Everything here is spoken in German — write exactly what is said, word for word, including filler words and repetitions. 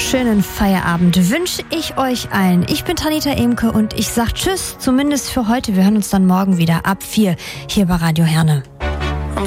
schönen Feierabend wünsche ich euch allen. Ich bin Tanita Emke und ich sag Tschüss, zumindest für heute. Wir hören uns dann morgen wieder ab vier hier bei Radio Herne.